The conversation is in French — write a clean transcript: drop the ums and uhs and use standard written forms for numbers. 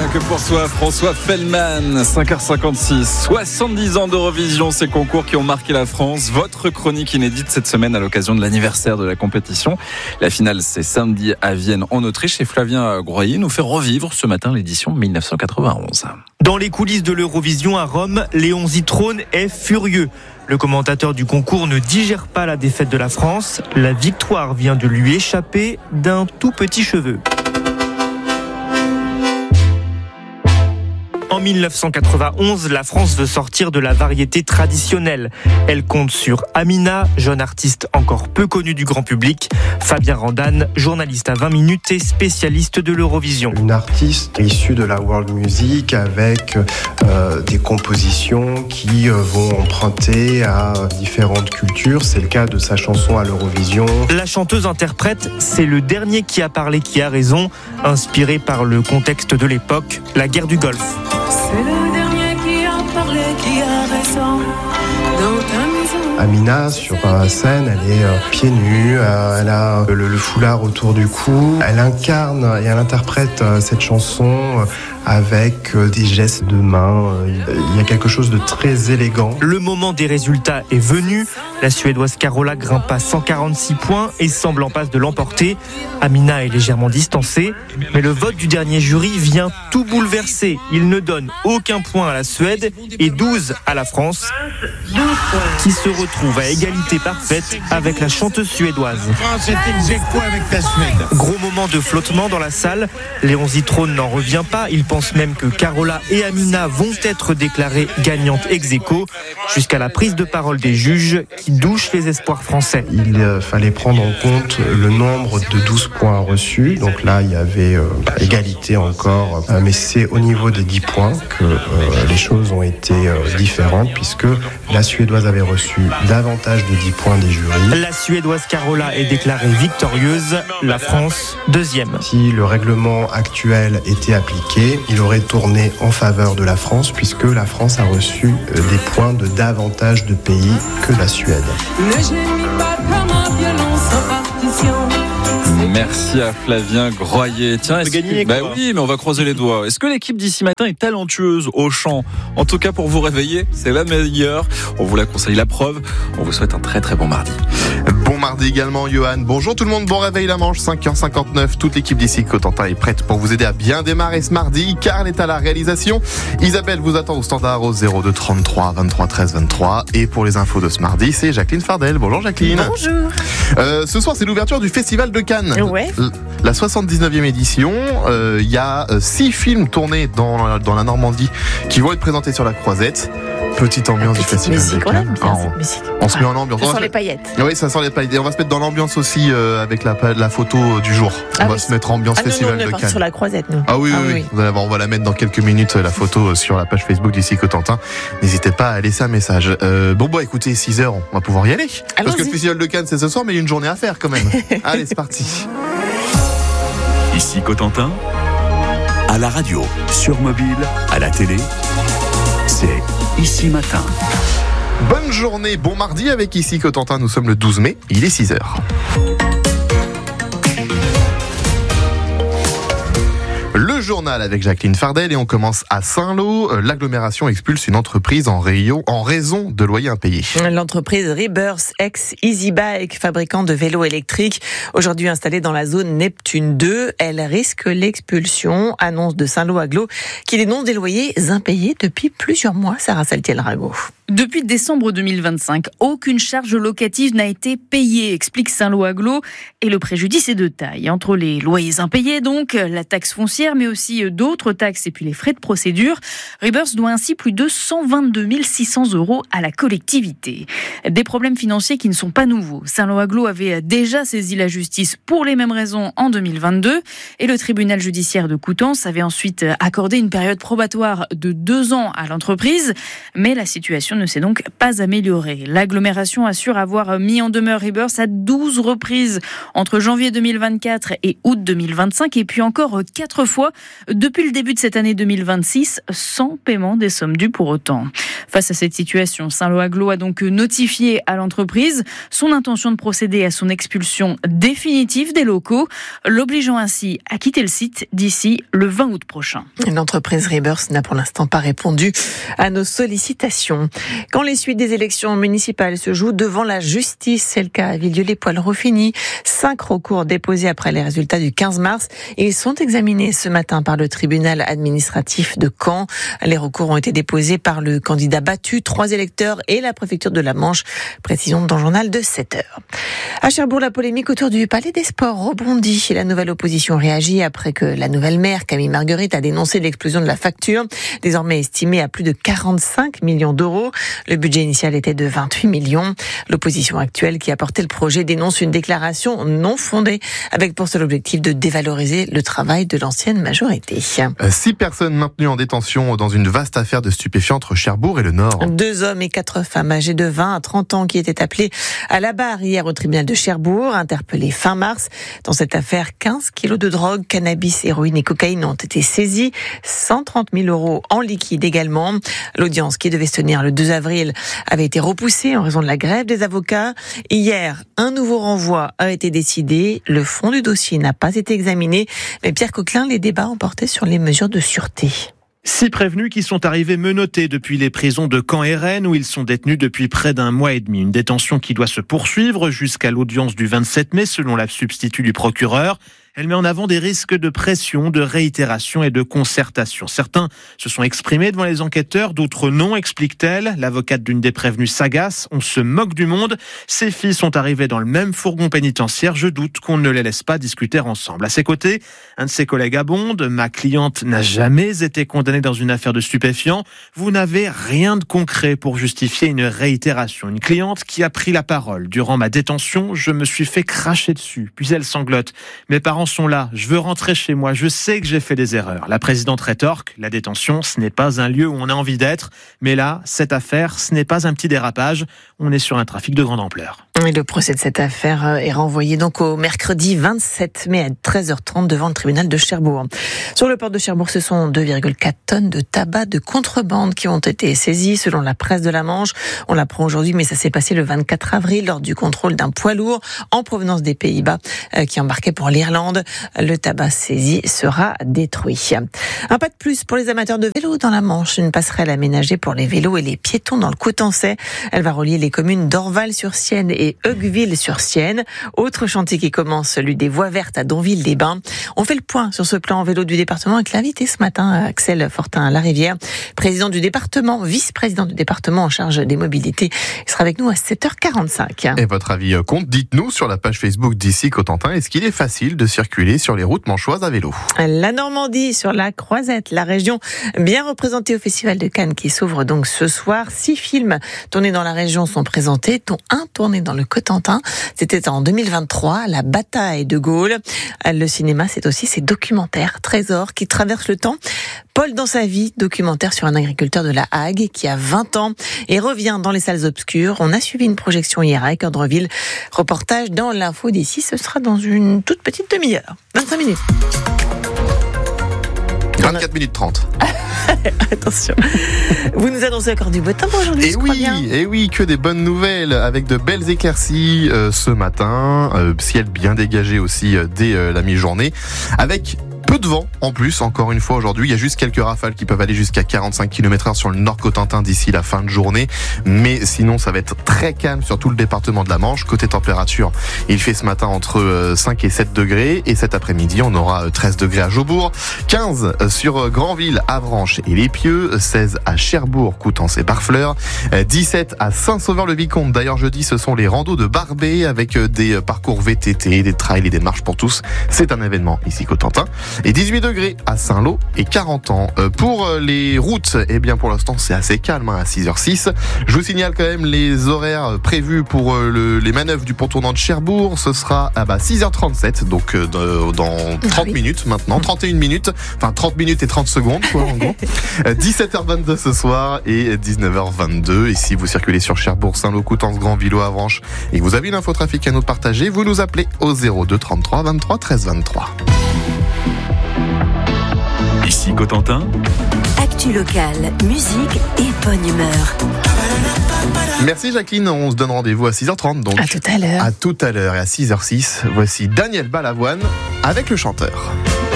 que pour soi, François Fellman, 5h56, 70 ans d'Eurovision, ces concours qui ont marqué la France. Votre chronique inédite cette semaine à l'occasion de l'anniversaire de la compétition. La finale, c'est samedi à Vienne, en Autriche, et Flavien Groyer nous fait revivre ce matin l'édition 1991. Dans les coulisses de l'Eurovision à Rome, Léon Zitrone est furieux. Le commentateur du concours ne digère pas la défaite de la France. La victoire vient de lui échapper d'un tout petit cheveu. En 1991, la France veut sortir de la variété traditionnelle. Elle compte sur Amina, jeune artiste encore peu connue du grand public, Fabien Randan, journaliste à 20 minutes et spécialiste de l'Eurovision. Une artiste issue de la world music avec des compositions qui vont emprunter à différentes cultures. C'est le cas de sa chanson à l'Eurovision. La chanteuse interprète « C'est le dernier qui a parlé qui a raison », inspirée par le contexte de l'époque, la guerre du Golfe. C'est le dernier qui a parlé, qui a raison. Dans ta maison. Amina, sur scène, elle est pieds nus, elle a le foulard autour du cou. Elle incarne et elle interprète cette chanson avec des gestes de main. Il y a quelque chose de très élégant. Le moment des résultats est venu. La Suédoise Carola grimpe à 146 points et semble en passe de l'emporter. Amina est légèrement distancée, mais le vote du dernier jury vient tout bouleverser. Il ne donne aucun point à la Suède et 12 à la France, qui se retrouve à égalité parfaite avec la chanteuse suédoise. France est ex-aequo avec la Suède. Gros moment de flottement dans la salle. Léon Zitrone n'en revient pas. Il pense même que Carola et Amina vont être déclarées gagnantes ex-aequo, jusqu'à la prise de parole des juges qui douchent les espoirs français. Il fallait prendre en compte le nombre de 12 points reçus. Donc là, il y avait égalité encore. Mais c'est au niveau des 10 points que les choses ont été différentes, puisque la Suédoise avait reçu davantage de 10 points des jurys. La Suédoise Carola est déclarée victorieuse, la France deuxième. Si le règlement actuel était appliqué, il aurait tourné en faveur de la France, puisque la France a reçu des points de davantage de pays que la Suède. Ne gémis pas comme un violon sans partition. Merci à Flavien Groyer. Tiens, gagner, oui, mais on va croiser les doigts. Est-ce que l'équipe d'ici matin est talentueuse au chant ? En tout cas, pour vous réveiller, c'est la meilleure. On vous la conseille, la preuve. On vous souhaite un très très bon mardi. Bon mardi également, Johan. Bonjour tout le monde, bon réveil la Manche, 5h59. Toute l'équipe d'ici Cotentin est prête pour vous aider à bien démarrer ce mardi. Karl est à la réalisation. Isabelle vous attend au standard au 02 33 23 13 23. Et pour les infos de ce mardi, c'est Jacqueline Fardel. Bonjour Jacqueline. Bonjour. Ce soir, c'est l'ouverture du Festival de Cannes. Ouais. La 79e édition. Il y a 6 films tournés dans la Normandie qui vont être présentés sur la Croisette. Petite ambiance du Festival de Cannes. On se met en ambiance. Ça sent les paillettes. Oui, ça sent les paillettes. Et on va se mettre dans l'ambiance aussi avec la photo du jour. On va se mettre ambiance Festival de Cannes. On est sur la Croisette, nous. Ah oui. On va la mettre dans quelques minutes, la photo sur la page Facebook d'ici Cotentin. N'hésitez pas à laisser un message. Écoutez, 6h, on va pouvoir y aller. Allons-y. Parce que le Festival de Cannes, c'est ce soir, mais il y a une journée à faire quand même. Allez, c'est parti. Ici Cotentin, à la radio, sur mobile, à la télé, c'est Ici Matin. Bonne journée, bon mardi avec Ici Cotentin. Nous sommes le 12 mai, il est 6h. Le journal avec Jacqueline Fardel et on commence à Saint-Lô. L'agglomération expulse une entreprise en raison de loyers impayés. L'entreprise Rebirth, ex-Easy Bike, fabricant de vélos électriques, aujourd'hui installée dans la zone Neptune 2, elle risque l'expulsion. Annonce de Saint-Lô Agglo qui dénonce des loyers impayés depuis plusieurs mois. Sarah Saltiel-Rago. Depuis décembre 2025, aucune charge locative n'a été payée, explique Saint-Lô Agglo, et le préjudice est de taille. Entre les loyers impayés, donc, la taxe foncière, mais aussi d'autres taxes et puis les frais de procédure, Rebirth doit ainsi plus de 122 600 € à la collectivité. Des problèmes financiers qui ne sont pas nouveaux. Saint-Lô Agglo avait déjà saisi la justice pour les mêmes raisons en 2022, et le tribunal judiciaire de Coutances avait ensuite accordé une période probatoire de 2 ans à l'entreprise, mais la situation ne s'est donc pas améliorée. L'agglomération assure avoir mis en demeure Rebirth à 12 reprises entre janvier 2024 et août 2025 et puis encore 4 fois depuis le début de cette année 2026 sans paiement des sommes dues pour autant. Face à cette situation, Saint-Lô Agglo a donc notifié à l'entreprise son intention de procéder à son expulsion définitive des locaux, l'obligeant ainsi à quitter le site d'ici le 20 août prochain. L'entreprise Rebirth n'a pour l'instant pas répondu à nos sollicitations. Quand les suites des élections municipales se jouent devant la justice, c'est le cas à Villedieu-les-Poils-Ruffigny. 5 recours déposés après les résultats du 15 mars. Ils sont examinés ce matin par le tribunal administratif de Caen. Les recours ont été déposés par le candidat battu, 3 électeurs et la préfecture de la Manche. Précision dans le journal de 7h. À Cherbourg, la polémique autour du Palais des Sports rebondit. La nouvelle opposition réagit après que la nouvelle maire, Camille Marguerite, a dénoncé l'explosion de la facture, désormais estimée à plus de 45 millions d'euros. Le budget initial était de 28 millions. L'opposition actuelle qui a porté le projet dénonce une déclaration non fondée, avec pour seul objectif de dévaloriser le travail de l'ancienne majorité. 6 personnes maintenues en détention dans une vaste affaire de stupéfiants entre Cherbourg et le Nord. 2 hommes et 4 femmes âgées de 20 à 30 ans qui étaient appelés à la barre hier au tribunal de Cherbourg, interpellés fin mars. Dans cette affaire, 15 kilos de drogue, cannabis, héroïne et cocaïne ont été saisis, 130 000 euros en liquide également. L'audience qui devait se tenir le 2 avril avait été repoussée en raison de la grève des avocats. Hier, un nouveau renvoi a été décidé. Le fond du dossier n'a pas été examiné. Mais Pierre Coquelin, les débats ont porté sur les mesures de sûreté. 6 prévenus qui sont arrivés menottés depuis les prisons de Caen et Rennes où ils sont détenus depuis près d'1 mois et demi. Une détention qui doit se poursuivre jusqu'à l'audience du 27 mai selon la substitut du procureur. Elle met en avant des risques de pression, de réitération et de concertation. Certains se sont exprimés devant les enquêteurs, d'autres non, explique-t-elle. L'avocate d'une des prévenues s'agace. On se moque du monde. Ces filles sont arrivées dans le même fourgon pénitentiaire. Je doute qu'on ne les laisse pas discuter ensemble. À ses côtés, un de ses collègues abonde. Ma cliente n'a jamais été condamnée dans une affaire de stupéfiants. Vous n'avez rien de concret pour justifier une réitération. Une cliente qui a pris la parole. Durant ma détention, je me suis fait cracher dessus. Puis elle sanglote. Mes parents sont là, je veux rentrer chez moi, je sais que j'ai fait des erreurs. La présidente rétorque, la détention, ce n'est pas un lieu où on a envie d'être, mais là, cette affaire, ce n'est pas un petit dérapage, on est sur un trafic de grande ampleur. Et le procès de cette affaire est renvoyé donc au mercredi 27 mai à 13h30 devant le tribunal de Cherbourg. Sur le port de Cherbourg, ce sont 2,4 tonnes de tabac de contrebande qui ont été saisies selon la presse de la Manche. On l'apprend aujourd'hui, mais ça s'est passé le 24 avril lors du contrôle d'un poids lourd en provenance des Pays-Bas qui embarquait pour l'Irlande. Le tabac saisi sera détruit. Un pas de plus pour les amateurs de vélo dans la Manche. Une passerelle aménagée pour les vélos et les piétons dans le Cotençais. Elle va relier les communes d'Orval-sur-Sienne et Heugueville-sur-Sienne. Autre chantier qui commence, celui des voies vertes à Donville-les-Bains. On fait le point sur ce plan en vélo du département avec l'invité ce matin, Axel Fortin-Larivière, président du département, vice-président du département en charge des mobilités. Il sera avec nous à 7h45. Et votre avis compte, dites-nous sur la page Facebook d'ici Cotentin, est-ce qu'il est facile de circuler sur les routes manchoises à vélo? La Normandie sur la Croisette, la région bien représentée au Festival de Cannes qui s'ouvre donc ce soir. 6 films tournés dans la région sont présentés, dont un tourné dans le Cotentin. C'était en 2023, la bataille de Gaulle. Le cinéma, c'est aussi ces documentaires trésors qui traversent le temps. Paul dans sa vie, documentaire sur un agriculteur de la Hague qui a 20 ans et revient dans les salles obscures. On a suivi une projection hier à Équeurdreville. Reportage dans l'info d'ici, ce sera dans une toute petite demi-heure, 25 minutes. 24 minutes 30. Attention. Vous nous annoncez encore du beau temps pour aujourd'hui, Et oui, que des bonnes nouvelles avec de belles éclaircies ce matin. Ciel bien dégagé aussi dès la mi-journée. Avec peu de vent en plus, encore une fois aujourd'hui. Il y a juste quelques rafales qui peuvent aller jusqu'à 45 km/h sur le nord Cotentin d'ici la fin de journée. Mais sinon, ça va être très calme sur tout le département de la Manche. Côté température, il fait ce matin entre 5 et 7 degrés. Et cet après-midi, on aura 13 degrés à Jaubourg, 15 sur Granville, Avranches et Les Pieux, 16 à Cherbourg, Coutances et Barfleur, 17 à Saint-Sauveur-le-Vicomte. D'ailleurs, jeudi, ce sont les randos de Barbet avec des parcours VTT, des trails et des marches pour tous. C'est un événement ici Cotentin. et 18 degrés à Saint-Lô et 40 ans. Pour les routes, eh bien pour l'instant c'est assez calme à 6h06. Je vous signale quand même les horaires prévus pour les manœuvres du pont tournant de Cherbourg. Ce sera à 6h37, donc dans 30 minutes maintenant, 31 minutes, enfin 30 minutes et 30 secondes quoi en gros. 17h22 ce soir et 19h22. Et si vous circulez sur Cherbourg, Saint-Lô, Coutances, Granville, Avranches et que vous avez une infotrafic à nous partager, vous nous appelez au 02 33 23 13 23. Ici Cotentin. Actu locale, musique et bonne humeur. Merci Jacqueline, on se donne rendez-vous à 6h30 donc. À tout à l'heure. À tout à l'heure et à 6h06, voici Daniel Balavoine avec le chanteur.